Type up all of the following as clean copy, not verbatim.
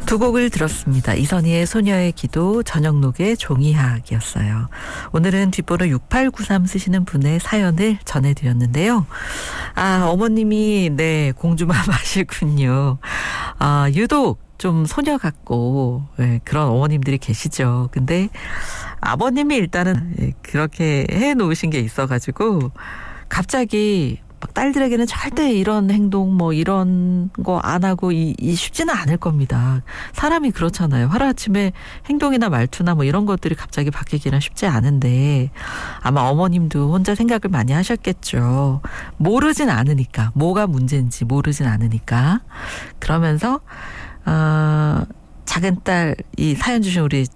두 곡을 들었습니다. 이선희의 소녀의 기도, 전영록의 종이학이었어요. 오늘은 뒷번호 6893 쓰시는 분의 사연을 전해드렸는데요. 어머님이 공주맘 하시군요. 유독 좀 소녀 같고 그런 어머님들이 계시죠. 근데 아버님이 일단은 그렇게 해놓으신 게 있어가지고 갑자기 딸들에게는 절대 이런 행동 이런 거 안 하고 쉽지는 않을 겁니다. 사람이 그렇잖아요. 하루아침에 행동이나 말투나 이런 것들이 갑자기 바뀌기는 쉽지 않은데 아마 어머님도 혼자 생각을 많이 하셨겠죠. 모르진 않으니까. 뭐가 문제인지 모르진 않으니까. 그러면서 작은 딸 이 사연 주신 우리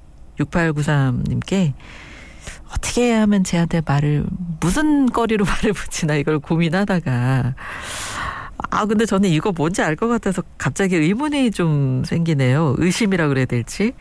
6893님께 어떻게 하면 쟤한테 무슨 거리로 말을 붙이나 이걸 고민하다가 근데 저는 이거 뭔지 알 것 같아서 갑자기 의문이 좀 생기네요. 의심이라 그래야 될지.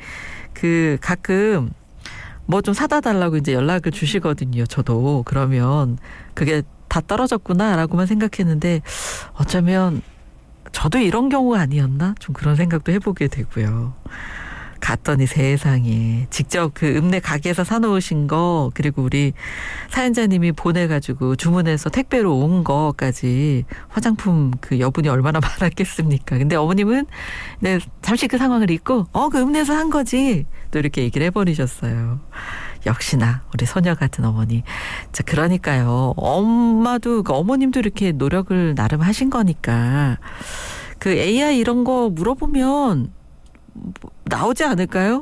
가끔 좀 사다 달라고 이제 연락을 주시거든요. 저도. 그러면 그게 다 떨어졌구나라고만 생각했는데 어쩌면 저도 이런 경우가 아니었나? 좀 그런 생각도 해보게 되고요. 갔더니 세상에 직접 읍내 가게에서 사놓으신 거 그리고 우리 사연자님이 보내가지고 주문해서 택배로 온 거까지 화장품 여분이 얼마나 많았겠습니까. 근데 어머님은 잠시 그 상황을 잊고 그 읍내에서 산 거지 또 이렇게 얘기를 해버리셨어요. 역시나 우리 소녀 같은 어머니. 자, 그러니까요. 엄마도 어머님도 이렇게 노력을 나름 하신 거니까 AI 이런 거 물어보면 나오지 않을까요?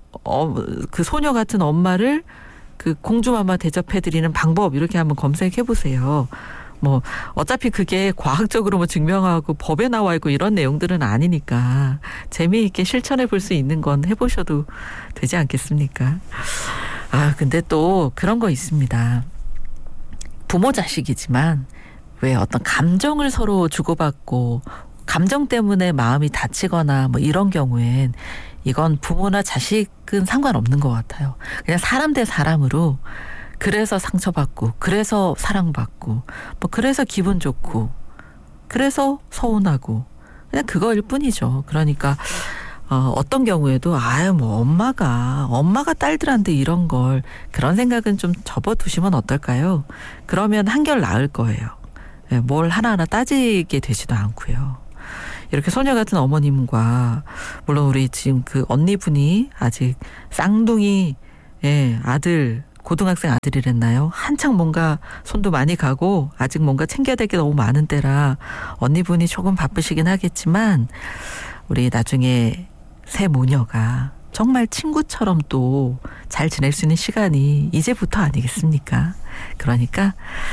소녀 같은 엄마를 공주마마 대접해드리는 방법 이렇게 한번 검색해보세요. 어차피 그게 과학적으로 증명하고 법에 나와 있고 이런 내용들은 아니니까 재미있게 실천해 볼 수 있는 건 해보셔도 되지 않겠습니까? 근데 또 그런 거 있습니다. 부모 자식이지만 왜 어떤 감정을 서로 주고받고 감정 때문에 마음이 다치거나 이런 경우엔 이건 부모나 자식은 상관없는 것 같아요. 그냥 사람 대 사람으로 그래서 상처받고 그래서 사랑받고 그래서 기분 좋고 그래서 서운하고 그냥 그거일 뿐이죠. 그러니까 어떤 경우에도 엄마가 딸들한테 이런 걸 그런 생각은 좀 접어두시면 어떨까요? 그러면 한결 나을 거예요. 뭘 하나하나 따지게 되지도 않고요. 이렇게 소녀 같은 어머님과 물론 우리 지금 언니분이 아직 쌍둥이 아들 고등학생 아들이랬나요? 한창 뭔가 손도 많이 가고 아직 뭔가 챙겨야 될 게 너무 많은 때라 언니분이 조금 바쁘시긴 하겠지만 우리 나중에 새 모녀가 정말 친구처럼 또 잘 지낼 수 있는 시간이 이제부터 아니겠습니까? 그러니까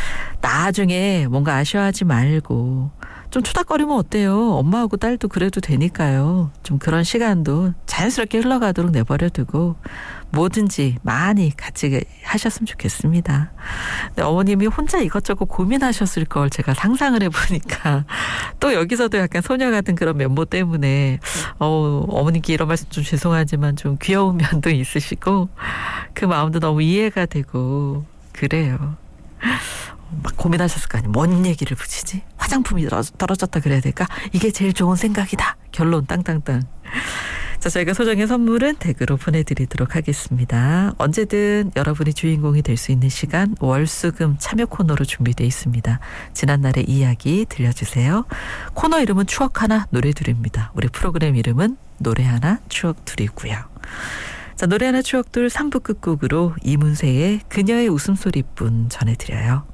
나중에 뭔가 아쉬워하지 말고 좀 투닥거리면 어때요? 엄마하고 딸도 그래도 되니까요. 좀 그런 시간도 자연스럽게 흘러가도록 내버려두고 뭐든지 많이 같이 하셨으면 좋겠습니다. 근데 어머님이 혼자 이것저것 고민하셨을 걸 제가 상상을 해보니까 또 여기서도 약간 소녀 같은 그런 면모 때문에 어머님께 이런 말씀 좀 죄송하지만 좀 귀여운 면도 있으시고 그 마음도 너무 이해가 되고 그래요. 고민하셨을 거 아니에요. 뭔 얘기를 붙이지? 화장품이 떨어졌다 그래야 될까? 이게 제일 좋은 생각이다. 결론 땅땅땅. 자, 저희가 소정의 선물은 댁으로 보내드리도록 하겠습니다. 언제든 여러분이 주인공이 될 수 있는 시간 월수금 참여 코너로 준비되어 있습니다. 지난날의 이야기 들려주세요. 코너 이름은 추억 하나 노래 둘입니다. 우리 프로그램 이름은 노래 하나 추억 둘이고요. 자, 노래 하나 추억 둘 3부 끝곡으로 이문세의 그녀의 웃음소리뿐 전해드려요.